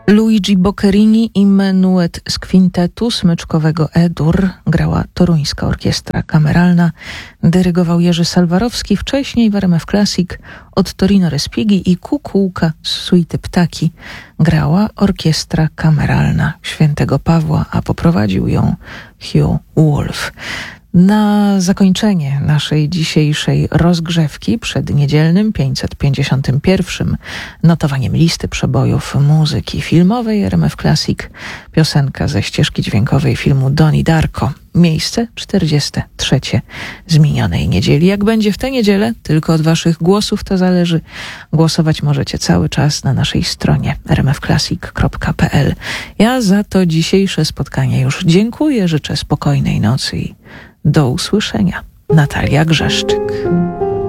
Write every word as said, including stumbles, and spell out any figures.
Luigi Boccherini i menuet z kwintetu smyczkowego E-dur grała Toruńska Orkiestra Kameralna, dyrygował Jerzy Salwarowski, wcześniej w R M F Classic od Torino Respighi i Kukułka z suity Ptaki grała Orkiestra Kameralna Świętego Pawła, a poprowadził ją Hugh Wolf. Na zakończenie naszej dzisiejszej rozgrzewki przed niedzielnym pięćset pięćdziesiątym pierwszym notowaniem listy przebojów muzyki filmowej R M F Classic piosenka ze ścieżki dźwiękowej filmu Donnie Darko. Miejsce czterdzieste trzecie z minionej niedzieli. Jak będzie w tę niedzielę, tylko od waszych głosów to zależy. Głosować możecie cały czas na naszej stronie r m f classic kropka p l. Ja za to dzisiejsze spotkanie już dziękuję, życzę spokojnej nocy i do usłyszenia. Natalia Grzeszczyk.